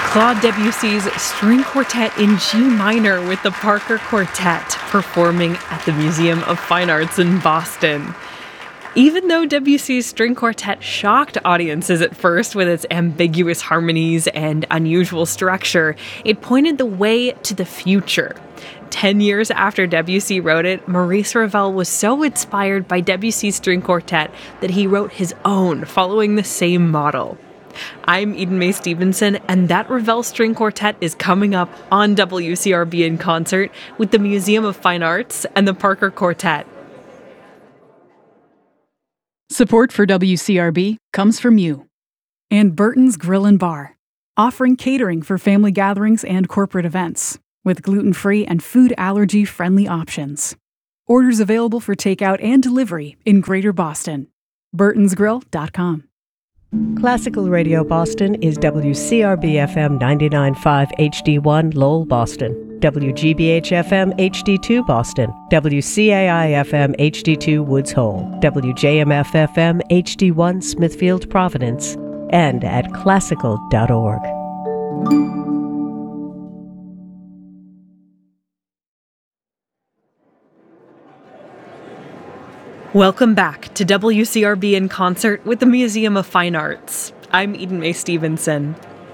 Claude Debussy's String Quartet in G minor with the Parker Quartet performing at the Museum of Fine Arts in Boston. Even though Debussy's String Quartet shocked audiences at first with its ambiguous harmonies and unusual structure, it pointed the way to the future. 10 years after Debussy wrote it, Maurice Ravel was so inspired by Debussy's String Quartet that he wrote his own, following the same model. I'm Eden Mae Stevenson, and that Ravel String Quartet is coming up on WCRB in concert with the Museum of Fine Arts and the Parker Quartet. Support for WCRB comes from you and Burton's Grill and Bar, offering catering for family gatherings and corporate events with gluten-free and food allergy-friendly options. Orders available for takeout and delivery in Greater Boston. burtonsgrill.com. Classical Radio Boston is WCRB-FM 99.5 HD1 Lowell, Boston, WGBH-FM HD2 Boston, WCAI-FM HD2 Woods Hole, WJMF-FM HD1 Smithfield, Providence, and at classical.org. Welcome back to WCRB in concert with the Museum of Fine Arts. I'm Eden Mae Stevenson.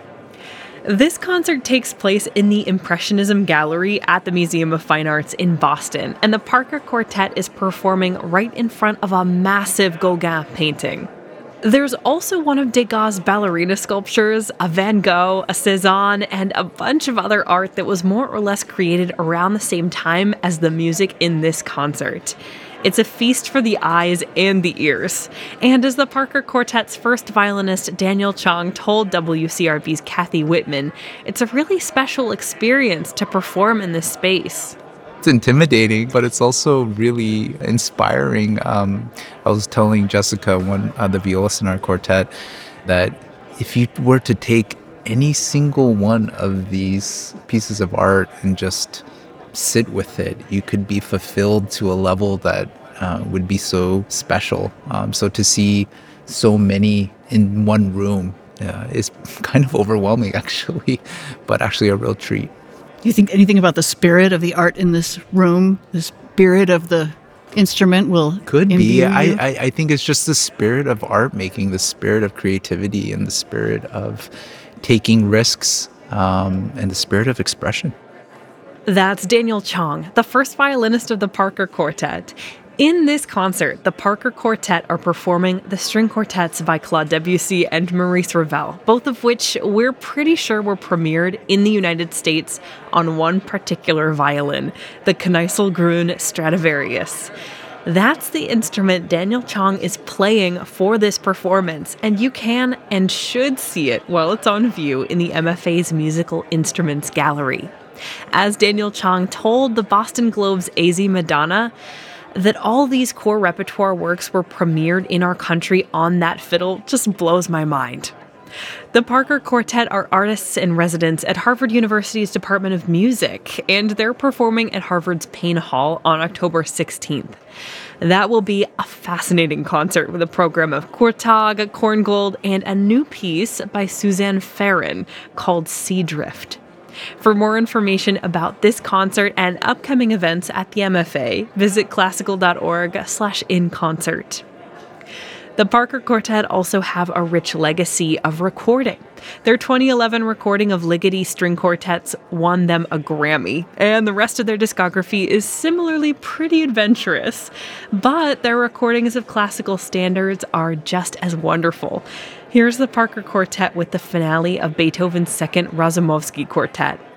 This concert takes place in the Impressionism Gallery at the Museum of Fine Arts in Boston, and the Parker Quartet is performing right in front of a massive Gauguin painting. There's also one of Degas' ballerina sculptures, a Van Gogh, a Cezanne, and a bunch of other art that was more or less created around the same time as the music in this concert. It's a feast for the eyes and the ears. And as the Parker Quartet's first violinist Daniel Chong told WCRB's Kathy Whitman, it's a really special experience to perform in this space. It's intimidating, but it's also really inspiring. I was telling Jessica, the violist in our quartet, that if you were to take any single one of these pieces of art and just sit with it, you could be fulfilled to a level that would be so special. So to see so many in one room is kind of overwhelming, actually, but actually a real treat. Do you think anything about the spirit of the art in this room, the spirit of the instrument will could be? You? I think it's just the spirit of art making, the spirit of creativity, and the spirit of taking risks, and the spirit of expression. That's Daniel Chong, the first violinist of the Parker Quartet. In this concert, the Parker Quartet are performing the String Quartets by Claude Debussy and Maurice Ravel, both of which we're pretty sure were premiered in the United States on one particular violin, the Kneissl-Grün Stradivarius. That's the instrument Daniel Chong is playing for this performance, and you can and should see it while it's on view in the MFA's Musical Instruments Gallery. As Daniel Chong told the Boston Globe's AZ Madonna, that all these core repertoire works were premiered in our country on that fiddle just blows my mind. The Parker Quartet are artists in residence at Harvard University's Department of Music, and they're performing at Harvard's Payne Hall on October 16th. That will be a fascinating concert with a program of Kurtag, Korngold, and a new piece by Suzanne Farren called Sea Drift. For more information about this concert and upcoming events at the MFA, visit classical.org/inconcert. The Parker Quartet also have a rich legacy of recording. Their 2011 recording of Ligeti String Quartets won them a Grammy, and the rest of their discography is similarly pretty adventurous. But their recordings of classical standards are just as wonderful. Here's the Parker Quartet with the finale of Beethoven's Second Razumovsky Quartet.